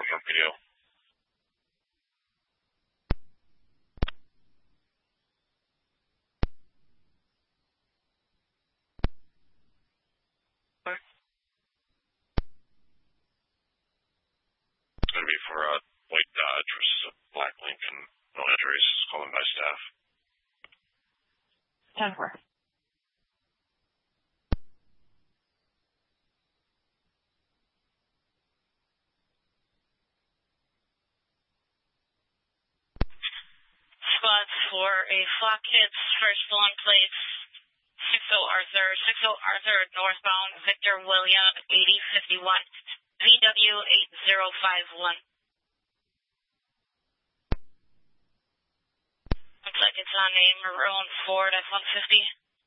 from PDO. It's going to be for White Dodge versus a Black Lincoln. No injuries. Called in by staff. 10-4. Squads for a flock hits, first long plates, 60 Arthur, northbound, Victor William, 8051, VW 8051. Looks like it's on a maroon Ford F-150.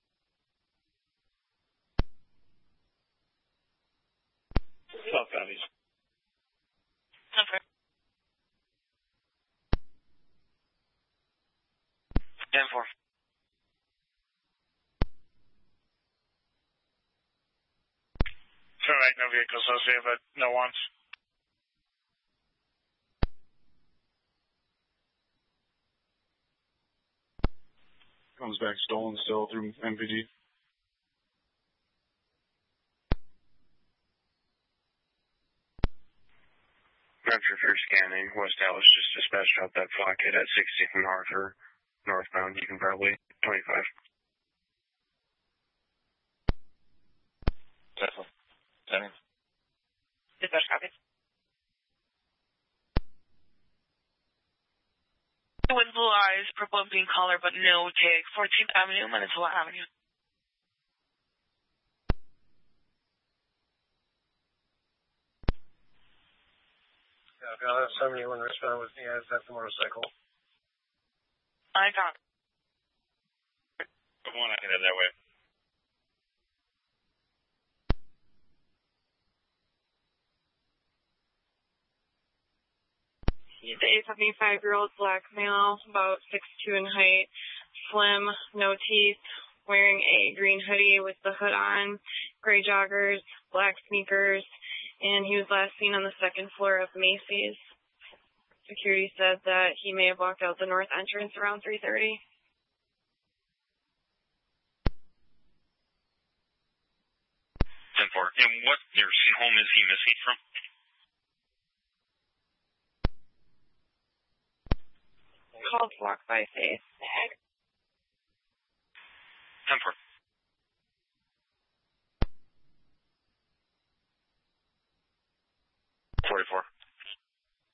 South Counties. Number. 10-4. Correct, no vehicle associated, but no wants. Comes back stolen still through MPD. Metro for scanning. West Dallas just dispatched out that flock hit at 16th and Arthur. Northbound, you can probably 25. Definitely. 10. Dispatch copy. With blue eyes, purple and pink collar, but no tag. 14th Avenue, Manitoba Avenue. Yeah, I've got 71 respond with me as that's the motorcycle. I got it. Come on, I can head that way. He's a 75-year-old black male, about 6'2" in height, slim, no teeth, wearing a green hoodie with the hood on, gray joggers, black sneakers, and he was last seen on the second floor of Macy's. Security said that he may have walked out the north entrance around 3:30. And what nursing home is he missing from? Called Walk by Faith. 10-4. 44.